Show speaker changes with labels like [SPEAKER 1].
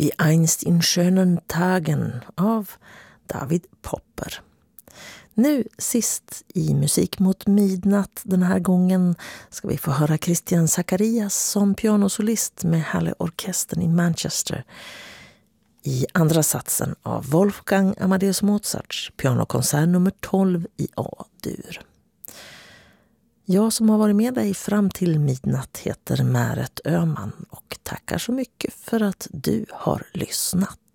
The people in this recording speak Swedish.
[SPEAKER 1] Wie einst in schönen Tagen av David Popper. Nu sist i Musik mot midnatt den här gången ska vi få höra Christian Zacharias som pianosolist med Halle-orkestern i Manchester i andra satsen av Wolfgang Amadeus Mozarts pianokonsert nummer 12 i A-dur. Jag som har varit med dig fram till midnatt heter Märet Öhman och tackar så mycket för att du har lyssnat.